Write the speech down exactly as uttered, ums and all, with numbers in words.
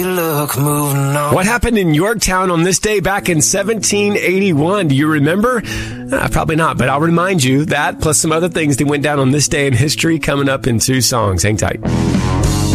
Look, moving on. What happened in Yorktown on this day back in seventeen eighty-one? Do you remember? Uh, probably not, but I'll remind you that plus some other things that went down on this day in history coming up in two songs. Hang tight.